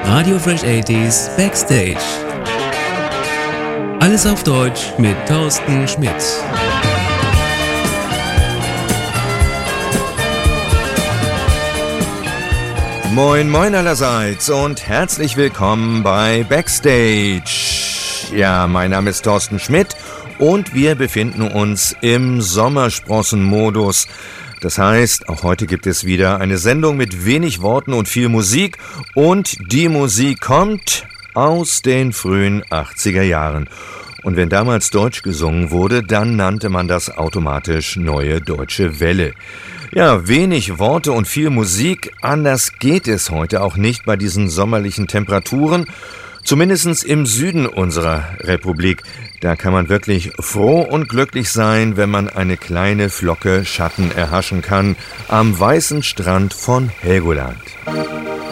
Radio Fresh 80s Backstage. Alles auf Deutsch mit Thorsten Schmidt. Moin moin allerseits und herzlich willkommen bei Backstage. Ja, mein Name ist Thorsten Schmidt und wir befinden uns im Sommersprossenmodus. Das heißt, auch heute gibt es wieder eine Sendung mit wenig Worten und viel Musik. Und die Musik kommt aus den frühen 80er Jahren. Und wenn damals Deutsch gesungen wurde, dann nannte man das automatisch Neue Deutsche Welle. Ja, wenig Worte und viel Musik, anders geht es heute auch nicht bei diesen sommerlichen Temperaturen. Zumindest im Süden unserer Republik. Da kann man wirklich froh und glücklich sein, wenn man eine kleine Flocke Schatten erhaschen kann am weißen Strand von Helgoland.